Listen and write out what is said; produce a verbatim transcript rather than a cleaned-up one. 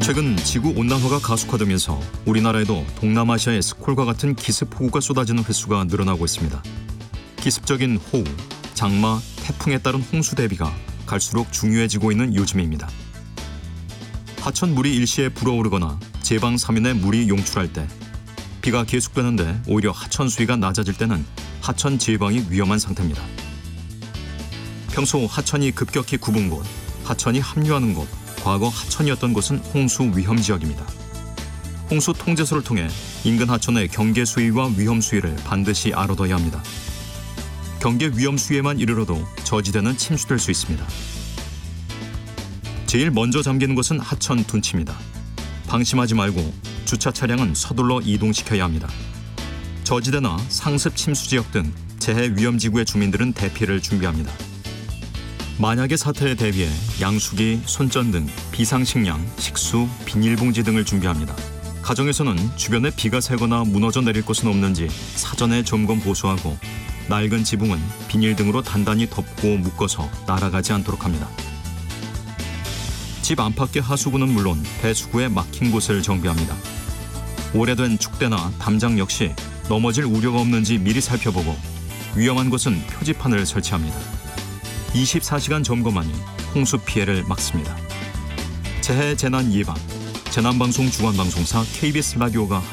최근 지구온난화가 가속화되면서 우리나라에도 동남아시아의 스콜과 같은 기습폭우가 쏟아지는 횟수가 늘어나고 있습니다. 기습적인 호우, 장마, 태풍에 따른 홍수 대비가 갈수록 중요해지고 있는 요즘입니다. 하천 물이 일시에 불어오르거나 제방 사면에 물이 용출할 때, 비가 계속되는데 오히려 하천 수위가 낮아질 때는 하천 제방이 위험한 상태입니다. 평소 하천이 급격히 굽은 곳, 하천이 합류하는 곳, 과거 하천이었던 곳은 홍수 위험 지역입니다. 홍수 통제소를 통해 인근 하천의 경계 수위와 위험 수위를 반드시 알아둬야 합니다. 경계 위험 수위에만 이르러도 저지대는 침수될 수 있습니다. 제일 먼저 잠기는 곳은 하천 둔치입니다. 방심하지 말고 주차 차량은 서둘러 이동시켜야 합니다. 저지대나 상습 침수 지역 등 재해 위험 지구의 주민들은 대피를 준비합니다. 만약의 사태에 대비해 양수기, 손전 등 비상식량, 식수, 비닐봉지 등을 준비합니다. 가정에서는 주변에 비가 새거나 무너져 내릴 곳은 없는지 사전에 점검 보수하고 낡은 지붕은 비닐 등으로 단단히 덮고 묶어서 날아가지 않도록 합니다. 집 안팎의 하수구는 물론 배수구에 막힌 곳을 정비합니다. 오래된 축대나 담장 역시 넘어질 우려가 없는지 미리 살펴보고 위험한 곳은 표지판을 설치합니다. 이십사 시간 점검하니 홍수 피해를 막습니다. 재해 재난 예방, 재난방송 주관방송사 케이비에스 라디오가